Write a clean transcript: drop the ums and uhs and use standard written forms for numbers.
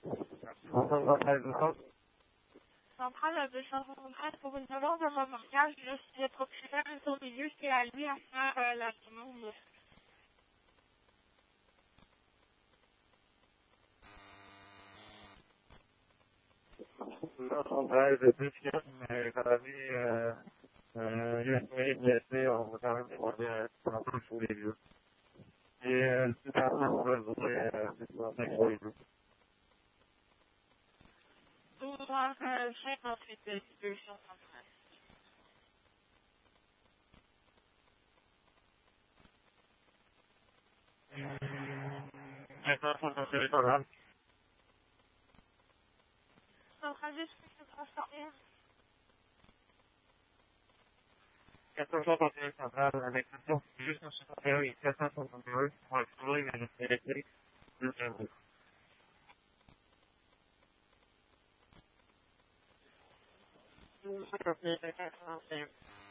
Centrale à 273 pour une demande de mon mariage. Je suis le propriétaire au milieu, c'est à lui à faire la demande. 213 de plus que, mais ça va aller, USB, blessé, on va quand même demander un peu sur les lieux. Et le plus tard, on va jouer, c'est ça, sur les lieux. 58 213. Maintenant, on va faire les programmes. Centrale de 301. 461 centrales avec le juste 61 et 461 pour explorer l'énergie électrique du Cameroun. Centrale de 441.